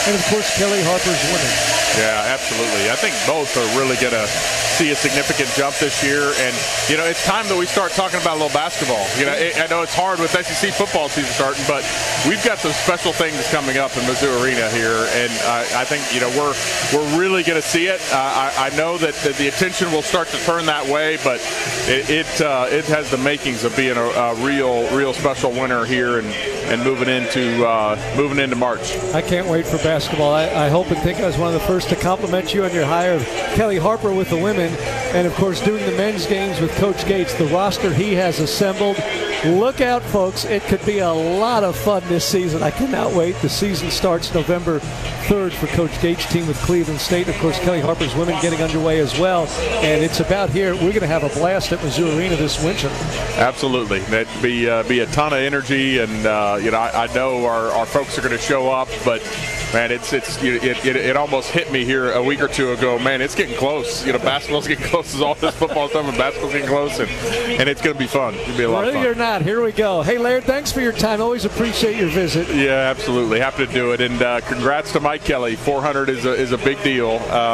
and, of course, Kelly Harper's women. Yeah, absolutely. I think both are really going to see a significant jump this year. And, it's time that we start talking about a little basketball. I know it's hard with SEC football season starting, but we've got some special things coming up in Mizzou Arena here. And I think, we're really going to see it. I know that the attention will start to turn that way, but it has the makings of being a real special winter here and moving into March. I can't wait for basketball. I hope and think I was one of the first to compliment you on your hire of Kelly Harper with the women, and of course doing the men's games with Coach Gates. The roster he has assembled. Look out, folks. It could be a lot of fun this season. I cannot wait. The season starts November 3rd for Coach Gates' team with Cleveland State. Of course, Kelly Harper's women getting underway as well. And it's about here. We're going to have a blast at Mizzou Arena this winter. Absolutely. That'd be a ton of energy, and I know our folks are going to show up, but man, it almost hit me here a week or two ago. Man, it's getting close. Basketball's getting close as all this football stuff, and basketball's getting close, and it's going to be fun. It'll be a lot of fun. Ready or not, here we go. Hey, Laird, thanks for your time. Always appreciate your visit. Yeah, absolutely. Happy to do it, and congrats to Mike Kelly. 400 is a big deal.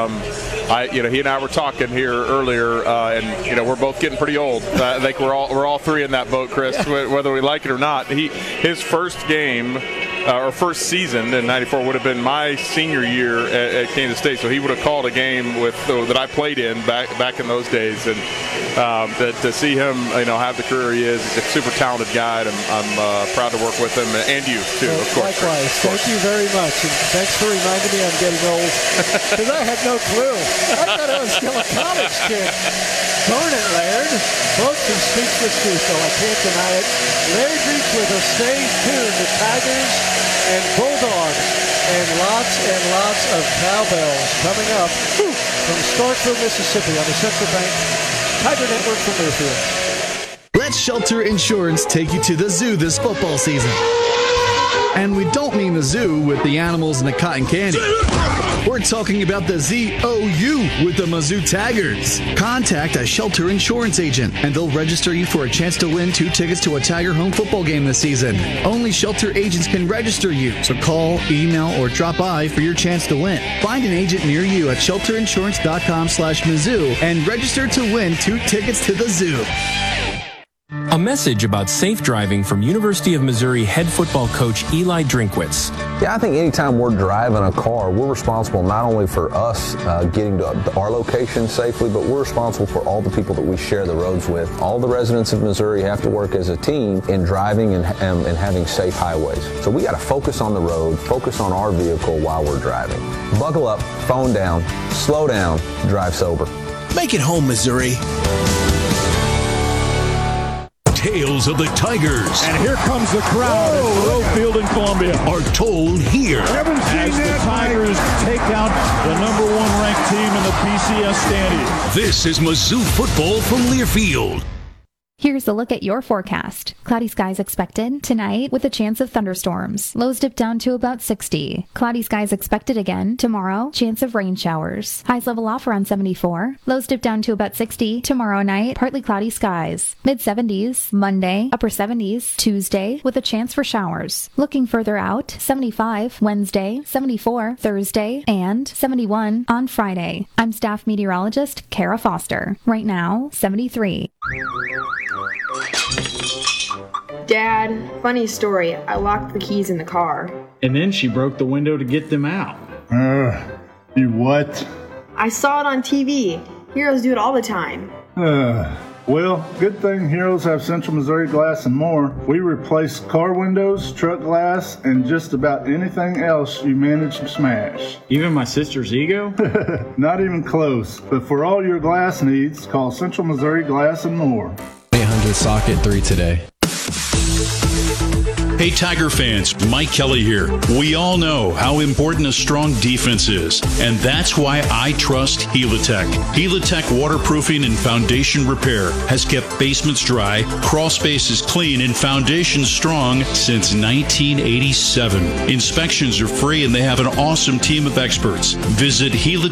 He and I were talking here earlier, and we're both getting pretty old. I think we're all three in that boat, Chris, whether we like it or not. His first game. Or first season in '94 would have been my senior year at Kansas State, so he would have called a game that I played in back in those days, and to see him have the career he is, he's a super talented guy, and I'm proud to work with him, and you too, of course. Likewise, thank you very much, and thanks for reminding me I'm getting old, because I had no clue. I thought I was still a college kid. Darn it, Laird. Both can speak the truth, though I can't deny it. Laird Reach with us. Stay tuned. The Tigers and Bulldogs, and lots of cowbells coming up from Starkville, Mississippi on the Central Bank Tiger Network from Learfield. Let Shelter Insurance take you to the zoo this football season. And we don't mean the zoo with the animals and the cotton candy. We're talking about the ZOU with the Mizzou Tigers. Contact a Shelter Insurance agent, and they'll register you for a chance to win 2 tickets to a Tiger home football game this season. Only Shelter agents can register you, so call, email, or drop by for your chance to win. Find an agent near you at shelterinsurance.com/Mizzou and register to win 2 tickets to the zoo. A message about safe driving from University of Missouri head football coach Eli Drinkwitz. Yeah, I think anytime we're driving a car, we're responsible not only for us getting to our location safely, but we're responsible for all the people that we share the roads with. All the residents of Missouri have to work as a team in driving and having safe highways. So we got to focus on the road, focus on our vehicle while we're driving. Buckle up, phone down, slow down, drive sober. Make it home, Missouri. Tales of the Tigers. And here comes the crowd at Thoreau Field in Columbia. Are told here. Haven't seen as the Tigers take out the #1 ranked team in the PCS standings. This is Mizzou football from Learfield. Here's a look at your forecast. Cloudy skies expected tonight with a chance of thunderstorms. Lows dip down to about 60. Cloudy skies expected again tomorrow. Chance of rain showers. Highs level off around 74. Lows dip down to about 60. Tomorrow night, partly cloudy skies. Mid-70s Monday, upper 70s Tuesday with a chance for showers. Looking further out, 75 Wednesday, 74 Thursday, and 71 on Friday. I'm staff meteorologist Kara Foster. Right now, 73. Dad, funny story. I locked the keys in the car. And then she broke the window to get them out. You what? I saw it on TV. Heroes do it all the time. Well, good thing Heroes have Central Missouri Glass and more. We replace car windows, truck glass, and just about anything else you manage to smash. Even my sister's ego? Not even close. But for all your glass needs, call Central Missouri Glass and more. 800 Socket 3 today. Hey Tiger fans, Mike Kelly here. We all know how important a strong defense is, and that's why I trust Helitech. Helitech waterproofing and foundation repair has kept basements dry, crawl spaces clean, and foundations strong since 1987. Inspections are free and they have an awesome team of experts. Visit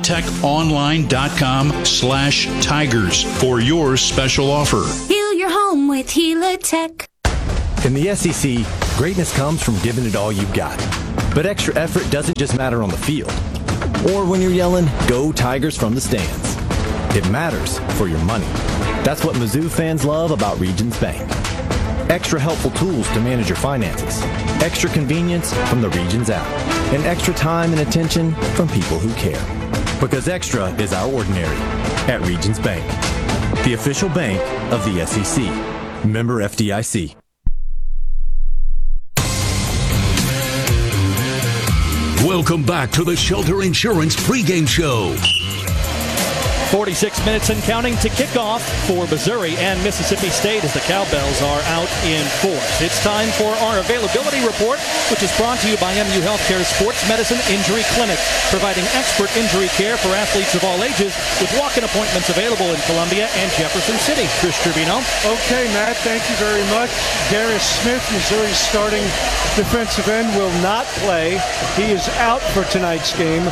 helitechonline.com/tigers for your special offer. Heal your home with Helitech. In the SEC, greatness comes from giving it all you've got. But extra effort doesn't just matter on the field, or when you're yelling, "Go Tigers" from the stands. It matters for your money. That's what Mizzou fans love about Regions Bank. Extra helpful tools to manage your finances, extra convenience from the Regions app, and extra time and attention from people who care. Because extra is our ordinary at Regions Bank, the official bank of the SEC. Member FDIC. Welcome back to the Shelter Insurance pregame show. 46 minutes and counting to kick off for Missouri and Mississippi State as the Cowbells are out in force. It's time for our availability report, which is brought to you by MU Healthcare Sports Medicine Injury Clinic, providing expert injury care for athletes of all ages with walk-in appointments available in Columbia and Jefferson City. Chris Trevino. Okay, Matt, thank you very much. Darius Smith, Missouri's starting defensive end, will not play. He is out for tonight's game.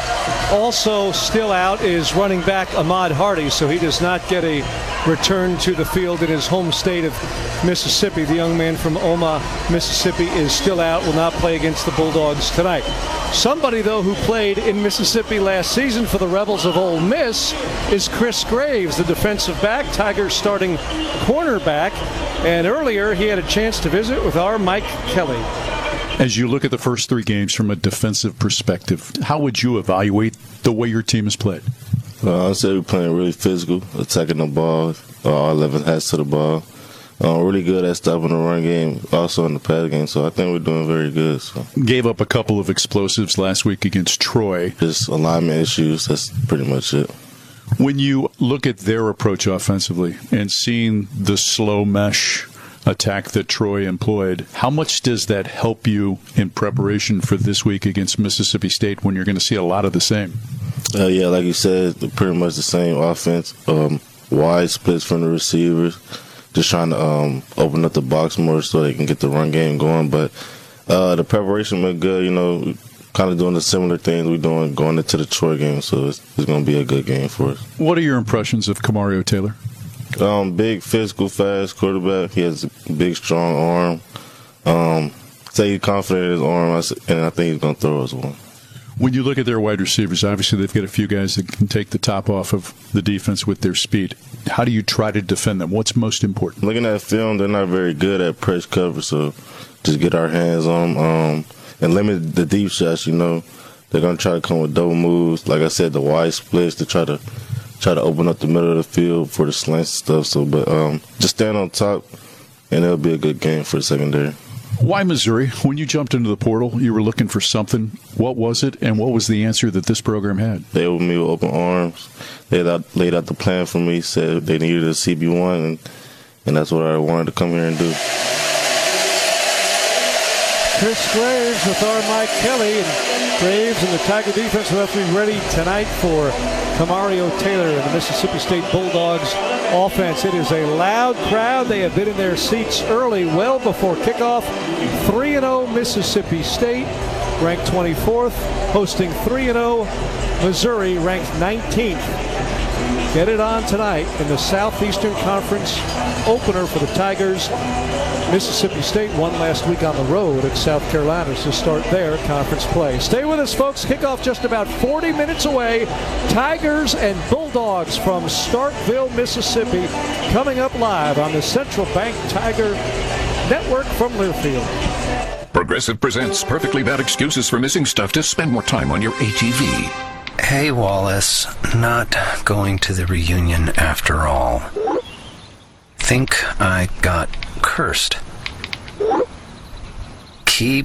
Also still out is running back Ahmad Hardy, so he does not get a return to the field in his home state of Mississippi. The young man from Omaha, Mississippi, is still out, will not play against the Bulldogs tonight. Somebody, though, who played in Mississippi last season for the Rebels of Ole Miss is Chris Graves, the defensive back, Tigers starting cornerback. And earlier he had a chance to visit with our Mike Kelly. As you look at the first three games from a defensive perspective, how would you evaluate the way your team has played? I'd say we're playing really physical, attacking the ball, all 11 hats to the ball. Really good at stopping the run game, also in the pass game, so I think we're doing very good. So. Gave up a couple of explosives last week against Troy. Just alignment issues, that's pretty much it. When you look at their approach offensively and seeing the slow mesh attack that Troy employed, how much does that help you in preparation for this week against Mississippi State when you're going to see a lot of the same? Yeah, like you said, pretty much the same offense. Wide splits from the receivers, just trying to open up the box more so they can get the run game going. But the preparation been good, kind of doing the similar things we're doing going into the Troy game, so it's going to be a good game for us. What are your impressions of Kamario Taylor? Big, physical, fast quarterback. He has a big, strong arm. Say he's confident in his arm, and I think he's going to throw us one. When you look at their wide receivers, obviously they've got a few guys that can take the top off of the defense with their speed. How do you try to defend them? What's most important? Looking at film, they're not very good at press cover, so just get our hands on them and limit the deep shots. They're going to try to come with double moves. Like I said, the wide splits to try to open up the middle of the field for the slants and stuff. But just stand on top, and it'll be a good game for the secondary. Why Missouri? When you jumped into the portal, you were looking for something. What was it, and what was the answer that this program had? They opened me with open arms. They laid out the plan for me, said they needed a CB1, and that's what I wanted to come here and do. Chris Graves with our Mike Kelly, and Graves and the Tiger defense will have to be ready tonight for Kamario Taylor and the Mississippi State Bulldogs offense. It is a loud crowd. They have been in their seats early, well before kickoff. 3-0 Mississippi State, ranked 24th, hosting 3-0 Missouri, ranked 19th. Get it on tonight in the Southeastern Conference opener for the Tigers. Mississippi State won last week on the road at South Carolina to start their conference play. Stay with us, folks. Kickoff just about 40 minutes away. Tigers and Bulldogs from Starkville, Mississippi, coming up live on the Central Bank Tiger Network from Learfield. Progressive presents Perfectly Bad Excuses for Missing Stuff to Spend More Time on Your ATV. Hey, Wallace. Not going to the reunion after all. Think I got cursed. Keep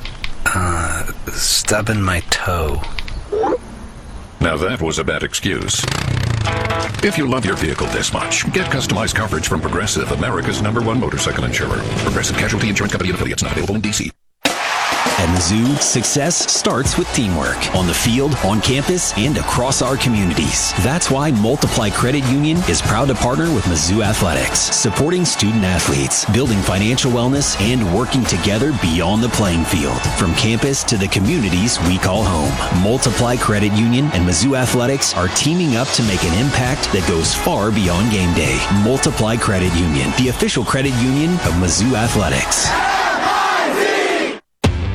stubbing my toe. Now that was a bad excuse. If you love your vehicle this much, get customized coverage from Progressive, America's #1 motorcycle insurer. Progressive Casualty Insurance Company and affiliates, not available in D.C. At Mizzou, success starts with teamwork on the field, on campus, and across our communities. That's why Multiply Credit Union is proud to partner with Mizzou Athletics, supporting student athletes, building financial wellness, and working together beyond the playing field, from campus to the communities we call home. Multiply Credit Union and Mizzou Athletics are teaming up to make an impact that goes far beyond game day. Multiply Credit Union, the official credit union of Mizzou Athletics.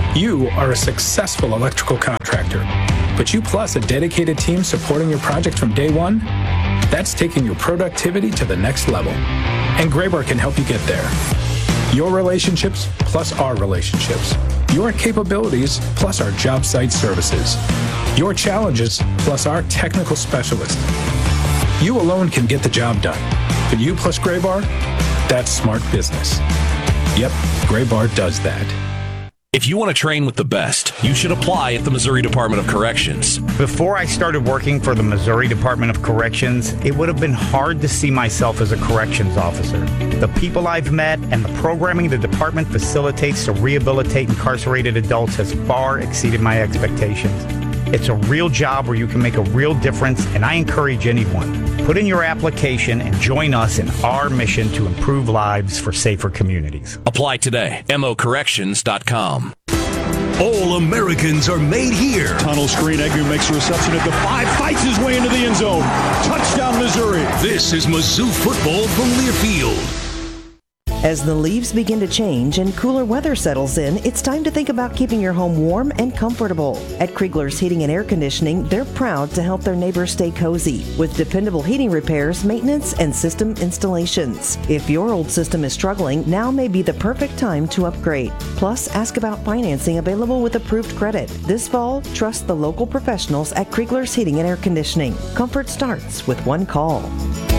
You are a successful electrical contractor, but you plus a dedicated team supporting your project from day one? That's taking your productivity to the next level. And Graybar can help you get there. Your relationships plus our relationships. Your capabilities plus our job site services. Your challenges plus our technical specialists. You alone can get the job done, but you plus Graybar, that's smart business. Yep, Graybar does that. If you want to train with the best, you should apply at the Missouri Department of Corrections. Before I started working for the Missouri Department of Corrections, it would have been hard to see myself as a corrections officer. The people I've met and the programming the department facilitates to rehabilitate incarcerated adults has far exceeded my expectations. It's a real job where you can make a real difference, and I encourage anyone. Put in your application and join us in our mission to improve lives for safer communities. Apply today. mocorrections.com. All Americans are made here. Tunnel screen. Egu makes a reception at the 5, fights his way into the end zone. Touchdown, Missouri. This is Mizzou football from Learfield. As the leaves begin to change and cooler weather settles in, it's time to think about keeping your home warm and comfortable. At Kriegler's Heating and Air Conditioning, they're proud to help their neighbors stay cozy with dependable heating repairs, maintenance, and system installations. If your old system is struggling, now may be the perfect time to upgrade. Plus, ask about financing available with approved credit. This fall, trust the local professionals at Kriegler's Heating and Air Conditioning. Comfort starts with one call.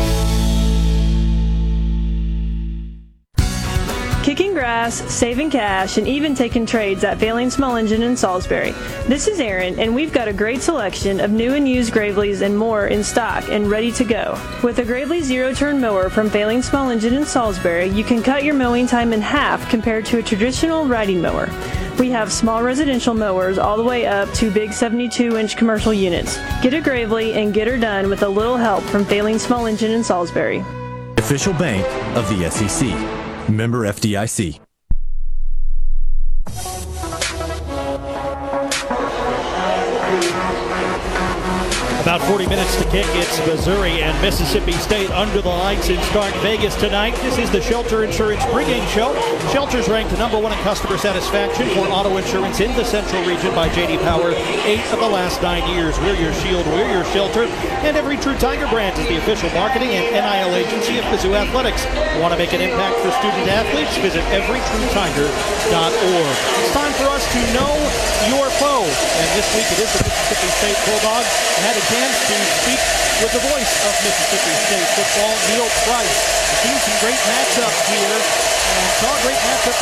Kicking grass, saving cash, and even taking trades at Failing Small Engine in Salisbury. This is Erin, and we've got a great selection of new and used Graveleys and more in stock and ready to go. With a Gravely zero-turn mower from Failing Small Engine in Salisbury, you can cut your mowing time in half compared to a traditional riding mower. We have small residential mowers all the way up to big 72-inch commercial units. Get a Gravely and get her done with a little help from Failing Small Engine in Salisbury. Official bank of the SEC. Member FDIC. About 40 minutes to kick. It's Missouri and Mississippi State under the lights in Stark Vegas tonight. This is the Shelter Insurance pregame show. Shelter's ranked #1 in customer satisfaction for auto insurance in the Central Region by J.D. Power 8 of the last 9 years. We're your shield, we're your shelter, and every True Tiger brand is the official marketing and NIL agency of Mizzou Athletics. Want to make an impact for student athletes? Visit everytruetiger.org. It's time for us to know your foe, and this week it is the Mississippi State Bulldogs. Had a chance to speak with the voice of Mississippi State football, Neil Price. We've seen some great matchups here, and saw a great matchup